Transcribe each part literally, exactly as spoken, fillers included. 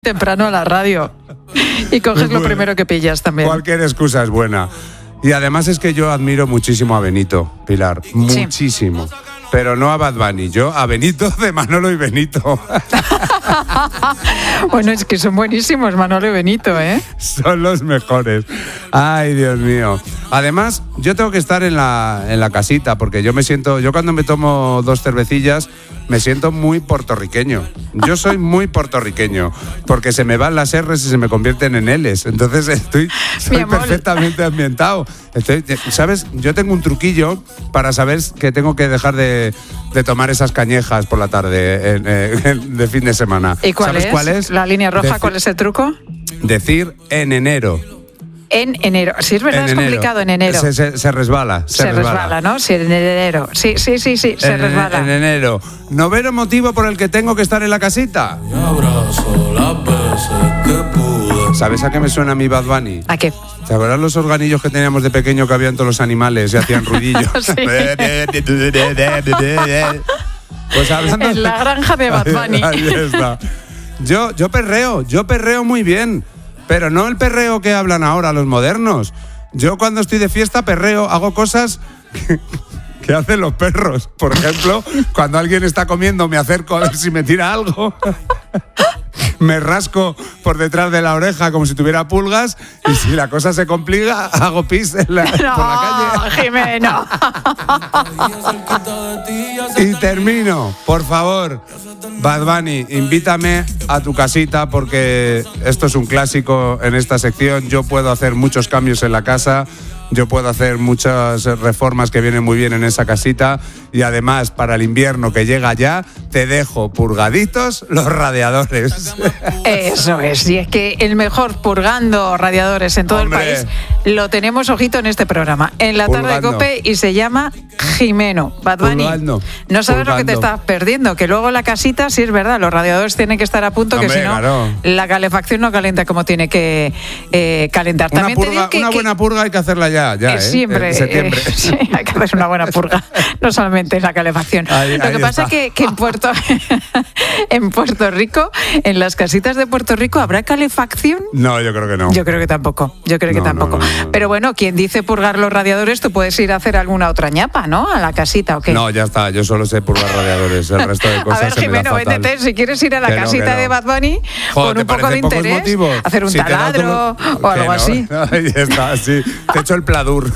temprano a la radio y coges Bueno, lo primero que pillas también. Cualquier excusa es buena. Y además es que yo admiro muchísimo a Benito, Pilar, Sí. muchísimo. Pero no a Bad Bunny, yo a Benito de Manolo y Benito. Bueno, es que son buenísimos Manolo y Benito, ¿eh? Son los mejores. Ay, Dios mío. Además, yo tengo que estar en la, en la casita, porque yo me siento, yo cuando me tomo dos cervecillas, me siento muy puertorriqueño. Yo soy muy puertorriqueño, porque se me van las R's y se me convierten en L's. Entonces estoy, estoy perfectamente ambientado. Estoy, ¿sabes? Yo tengo un truquillo para saber que tengo que dejar de, de tomar esas cañejas por la tarde en, en, de fin de semana. ¿Y cuál ¿Sabes es? cuál es? La línea roja, Deci- ¿cuál es el truco? Decir en enero. En enero. Sí, es verdad, En es enero. complicado en enero. Se, se, se resbala. Se, Se resbala, ¿no? Sí, en enero. Sí, sí, sí, sí, se en, resbala. En enero. ¿Noveno motivo por el que tengo que estar en la casita? ¿Sabes a qué me suena mi Bad Bunny? ¿A qué? ¿Te acuerdas los organillos que teníamos de pequeño que habían todos los animales y hacían ruidillos? Sí. Pues hablando En la granja de Bad Bunny. Ahí está. Yo, yo perreo, yo perreo muy bien, pero no el perreo que hablan ahora los modernos. Yo cuando estoy de fiesta perreo, hago cosas que, que hacen los perros. Por ejemplo, cuando alguien está comiendo me acerco a ver si me tira algo. Me rasco por detrás de la oreja como si tuviera pulgas y si la cosa se complica, hago pis en la, No, por la calle. Jimeno. Y termino, por favor, Bad Bunny, invítame a tu casita porque esto es un clásico en esta sección. Yo puedo hacer muchos cambios en la casa, yo puedo hacer muchas reformas que vienen muy bien en esa casita y además para el invierno que llega ya te dejo purgaditos los radiadores. Eso es, y es que el mejor purgando radiadores en todo Hombre. el país lo tenemos, ojito, en este programa, en la tarde de Purgando. COPE, y se llama Jimeno. Bad Bunny, Purgando. no sabes lo que te Purgando. estás perdiendo, que luego la casita, sí es verdad, los radiadores tienen que estar a punto, Hombre, que si no, claro. la calefacción no calienta como tiene que eh, calentar. Una, También te digo purga, que, una que- buena purga hay que hacerla ya, ya, Eh, ¿eh? Siempre, En septiembre. eh, sí, hay que hacer una buena purga, no solamente la calefacción. Ahí- Lo que ahí pasa está. es que, que en, Puerto, en Puerto Rico, en las casitas de Puerto Rico, ¿habrá calefacción? No, yo creo que no. Yo creo que tampoco, yo creo que No, tampoco. no, no, no, no. Pero bueno, quien dice purgar los radiadores, tú puedes ir a hacer alguna otra ñapa, ¿no? A la casita, ¿o qué? No, ya está, yo solo sé purgar radiadores, el resto de A cosas ver, se me da Jimeno, fatal. véndete, si quieres ir a la Que no, casita que no. de Bad Bunny Joder, con un ¿te poco de parecen pocos interés, motivos? hacer un Si te da taladro todo- o algo Que no, así. no, ahí está, sí. Te echo el pladur.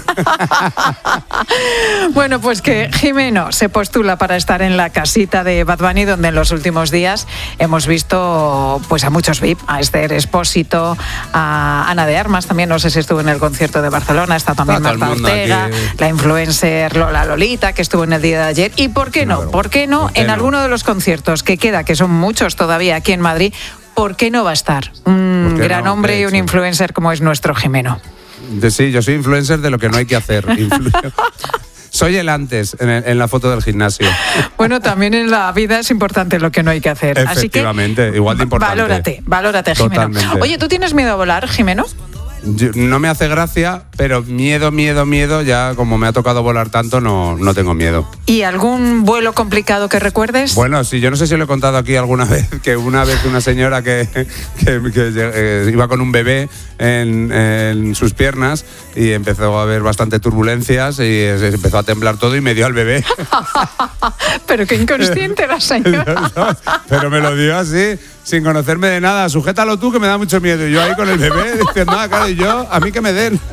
Bueno, pues que Jimeno se postula para estar en la casita de Bad Bunny, donde en los últimos días hemos visto pues a muchos V I P, a Esther Expósito, a Ana de Armas, también no sé si estuvo en el concierto de Barcelona, está también Está todo el Marta mundo Ortega, aquí. la influencer Lola Lolita, que estuvo en el día de ayer, y por qué no, Claro. por qué no, ¿Por qué en no? alguno de los conciertos que queda, que son muchos todavía aquí en Madrid, ¿por qué no va a estar un ¿Por qué gran no? hombre De y un hecho. influencer como es nuestro Jimeno? De- Sí, yo soy influencer de lo que no hay que hacer. Influ- Soy el antes en, el- en la foto del gimnasio. Bueno, también en la vida es importante lo que no hay que hacer. Así que Efectivamente, igual de importante. valórate, valórate, Jimeno. Totalmente. Oye, ¿tú tienes miedo a volar, Jimeno? Yo- no me hace gracia, pero miedo, miedo, miedo, ya como me ha tocado volar tanto, no, no tengo miedo. ¿Y algún vuelo complicado que recuerdes? Bueno, sí, yo no sé si lo he contado aquí alguna vez, que una vez una señora que, que- que, eh, iba con un bebé en, en sus piernas y empezó a haber bastante turbulencias y eh, se empezó a temblar todo y me dio al bebé. Pero qué inconsciente la señora. Pero me lo dio así, sin conocerme de nada. Sujétalo tú, que me da mucho miedo. Y yo ahí con el bebé diciendo, ah, claro, y yo, a mí que me den.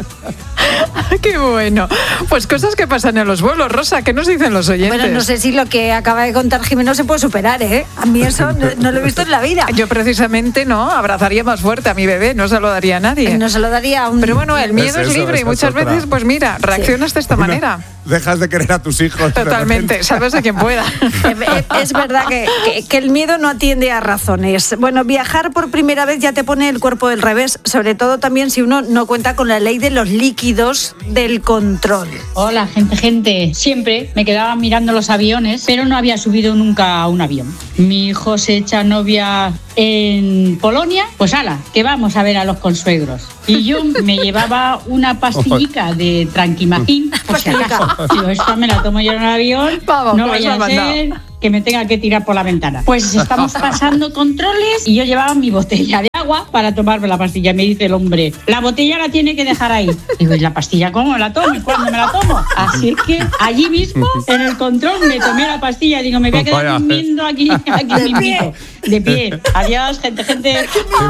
Qué bueno. Pues cosas que pasan en los vuelos, Rosa, ¿qué nos dicen los oyentes? Bueno, no sé si lo que acaba de contar Jimeno se puede superar, ¿eh? A mí eso no, no lo he visto en la vida. Yo precisamente no, abrazaría más fuerte a mi bebé, no se lo daría a nadie. No se lo daría a un... Pero bueno, el miedo Es es, eso, libre y esa es muchas otra. veces, pues mira, reaccionas de esta Una- manera. Dejas de querer a tus hijos. de Totalmente, repente. salves a quien pueda. Es- Es verdad que, que- que el miedo no atiende a razones. Bueno, viajar por primera vez ya te pone el cuerpo del revés, sobre todo también si uno no cuenta con la ley de los líquidos del control. Hola, gente, gente. Siempre me quedaba mirando los aviones, pero no había subido nunca a un avión. Mi hijo se echa novia en Polonia, pues ala, que vamos a ver a los consuegros. Y yo me llevaba una pastillica de Tranquimacin, por si acaso. Digo, esta me la tomo yo en el avión, Vamos, no que vaya nos a ha mandado. ser que me tenga que tirar por la ventana. Pues estamos pasando controles y yo llevaba mi botella de agua para tomarme la pastilla. Me dice el hombre, la botella la tiene que dejar ahí. Digo, ¿y la pastilla cómo la tomo? ¿Y cuándo me la tomo? Así es que allí mismo, en el control, me tomé la pastilla. Digo, me voy a quedar durmiendo aquí, aquí mismo. De pie. Adiós, gente, gente. De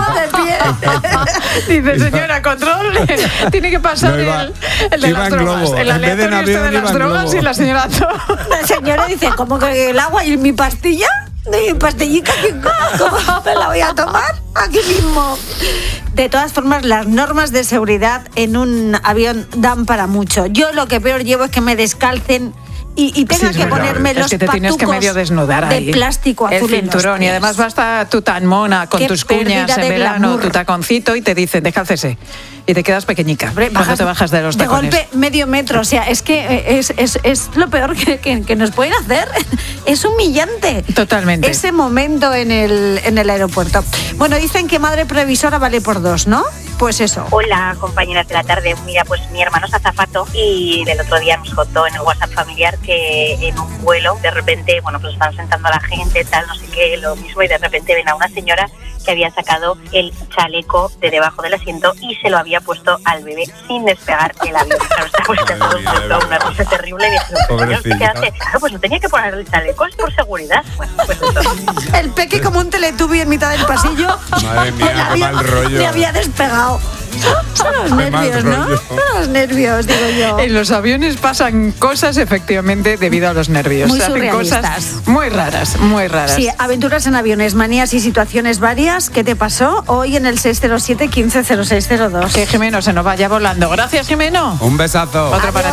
pie. Dice, señora, control. Tiene que pasar No, iba- el, el de iba las en drogas. globo. El En vez de en aleatorio este avión, de iba las en drogas globo. y la señora... La señora dice, ¿cómo que el agua y mi pastilla? ¿Mi pastillica? ¿Cómo me la voy a tomar? Aquí mismo. De todas formas, las normas de seguridad en un avión dan para mucho. Yo lo que peor llevo es que me descalcen y, y tenga Sí, es que verdad. ponerme Es los que te tienes que patucos medio desnudar ahí. de plástico azul el en los cinturón. Y pies. además va hasta tu tan mona con Qué tus pérdida cuñas en de verano, glamour. tu taconcito y te dicen, descálcese. Y te quedas pequeñica Hombre, cuando te bajas de los de tacones. golpe medio metro, o sea, es que eh, es, es, es lo peor que, que- que nos pueden hacer. Es humillante. Totalmente. Ese momento en el, en el aeropuerto. Bueno, dicen que madre previsora vale por dos, ¿no? Pues eso. Hola, compañeras de la tarde. Mira, pues mi hermano es azafato y el otro día nos contó en el WhatsApp familiar que en un vuelo, de repente, bueno, pues están sentando a la gente, tal, no sé qué, lo mismo, y de repente ven a una señora que había sacado el chaleco de debajo del asiento y se lo había puesto al bebé sin despegar el avión. Claro, estábamos sentados junto a una risa terrible y dijeron, señor, ¿qué hace? Claro, pues no tenía que poner el chaleco, es por seguridad. Bueno, pues eso. El peque como un teletubby en mitad del pasillo. Madre mía, El qué avión mal rollo. Le había despegado. Son los Qué mal nervios, ¿no? rollo. Son los nervios, digo yo. En los aviones pasan cosas efectivamente debido a los nervios. Muy Se hacen surrealistas. cosas muy raras, muy raras. Sí, aventuras en aviones, manías y situaciones varias. ¿Qué te pasó hoy en el seis cero siete, quince cero seis cero dos? Que Jimeno se nos vaya volando. Gracias, Jimeno. Un besazo. Otro para